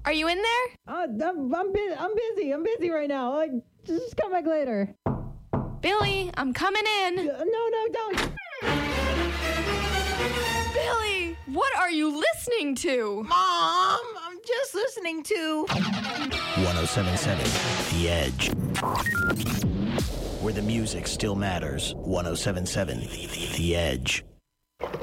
Are you in there? I'm busy right now. Just come back later. Billy, I'm coming in. No, don't. Billy, what are you listening to? Mom, I'm just listening to 1077 The Edge. Where the music still matters. 1077 The Edge.